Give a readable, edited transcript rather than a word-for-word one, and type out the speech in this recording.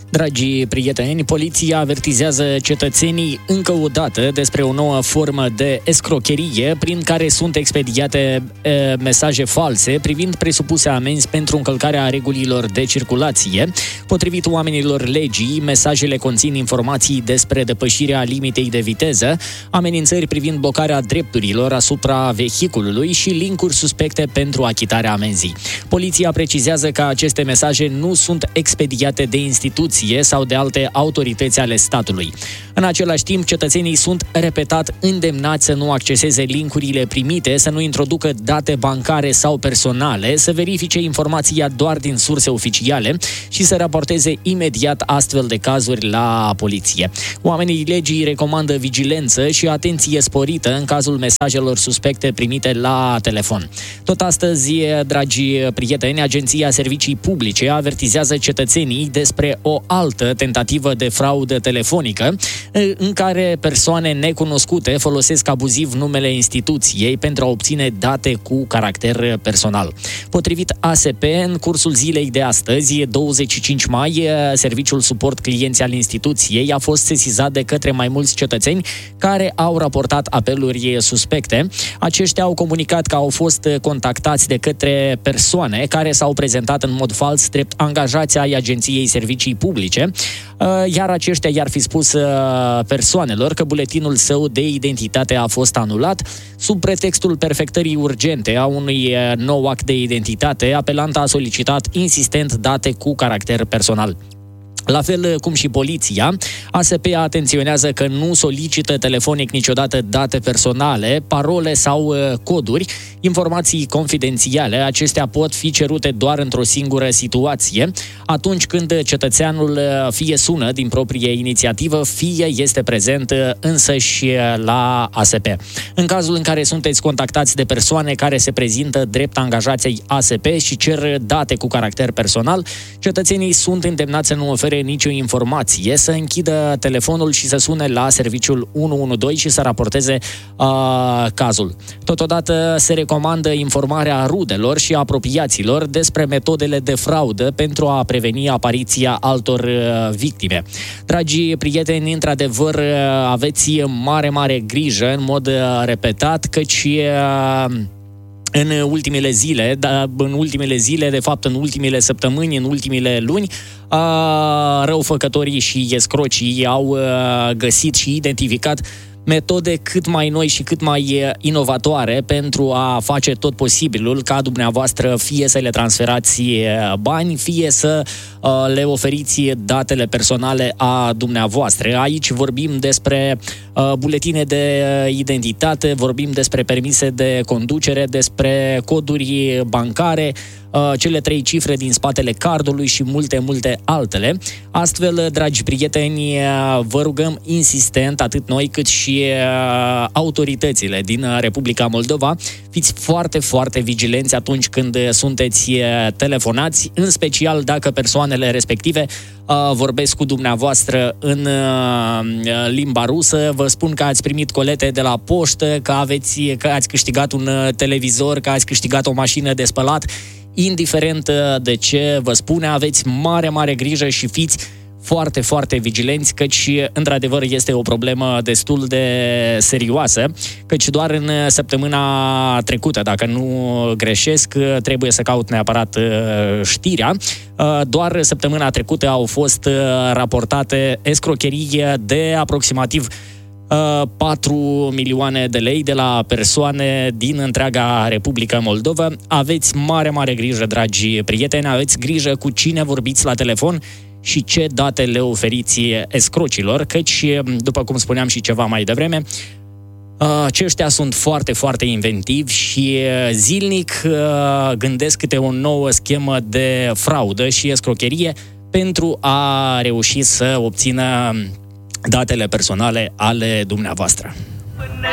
Dragi prieteni, poliția avertizează cetățenii încă o dată despre o nouă formă de escrocherie prin care sunt expediate mesaje false privind presupuse amenzi pentru încălcarea regulilor de circulație. Potrivit oamenilor legii, mesajele conțin informații despre depășirea limitei de viteză, amenințări privind blocarea drepturilor asupra vehiculului și linkuri suspecte pentru achitarea amenzii. Poliția precizează că aceste mesaje nu sunt expediate de instituții sau de alte autorități ale statului. În același timp, cetățenii sunt repetat îndemnați să nu acceseze linkurile primite, să nu introducă date bancare sau personale, să verifice informația doar din surse oficiale și să raporteze imediat astfel de cazuri la poliție. Oamenii legii recomandă vigilență și atenție sporită în cazul mesajelor suspecte primite la telefon. Tot astăzi, dragi prieteni, Agenția Servicii Publice avertizează cetățenii despre o altă tentativă de fraudă telefonică în care persoane necunoscute folosesc abuziv numele instituției pentru a obține date cu caracter personal. Potrivit ASP, în cursul zilei de astăzi, 25 mai, Serviciul Suport Clienți al instituției a fost sesizat de către mai mulți cetățeni care au raportat apeluri suspecte. Aceștia au comunicat că au fost contactați de către persoane care s-au prezentat în mod fals drept angajați ai Agenției Servicii Publice, iar aceștia i-ar fi spus persoanelor că buletinul său de identitate a fost anulat sub pretextul perfectării urgente a unui nou act de identitate. Apelanta a solicitat insistent date cu caracter personal. La fel cum și poliția, ASP atenționează că nu solicită telefonic niciodată date personale, parole sau coduri, informații confidențiale. Acestea pot fi cerute doar într-o singură situație, atunci când cetățeanul fie sună din proprie inițiativă, fie este prezent însăși la ASP. În cazul în care sunteți contactați de persoane care se prezintă drept angajații ASP și cer date cu caracter personal, cetățenii sunt îndemnați să nu ofere nicio informație, să închidă telefonul și să sune la serviciul 112 și să raporteze cazul. Totodată se recomandă informarea rudelor și apropiaților despre metodele de fraudă pentru a preveni apariția altor victime. Dragi prieteni, într-adevăr, aveți mare grijă în mod repetat, căci în ultimele zile, de fapt în ultimele săptămâni, în ultimele luni, răufăcătorii și escrocii au găsit și identificat metode cât mai noi și cât mai inovatoare pentru a face tot posibilul ca dumneavoastră fie să le transferați bani, fie să le oferiți datele personale a dumneavoastră. Aici vorbim despre buletine de identitate, vorbim despre permise de conducere, despre coduri bancare, cele 3 cifre din spatele cardului și multe altele. Astfel, dragi prieteni, vă rugăm insistent, atât noi cât și autoritățile din Republica Moldova, fiți foarte vigilenți atunci când sunteți telefonați, în special dacă persoanele respective vorbesc cu dumneavoastră în limba rusă, vă spun că ați primit colete de la poștă, că ați câștigat un televizor, că ați câștigat o mașină de spălat. Indiferent de ce vă spune, aveți mare grijă și fiți foarte vigilenți, căci într-adevăr este o problemă destul de serioasă, căci doar în săptămâna trecută, dacă nu greșesc, trebuie să caut neapărat știrea, doar săptămâna trecută au fost raportate escrocherii de aproximativ 4 milioane de lei de la persoane din întreaga Republică Moldova. Aveți mare grijă, dragi prieteni, aveți grijă cu cine vorbiți la telefon și ce date le oferiți escrocilor, căci, după cum spuneam și ceva mai devreme, aceștia sunt foarte inventivi și zilnic gândesc câte o nouă schemă de fraudă și escrocherie pentru a reuși să obțină datele personale ale dumneavoastră.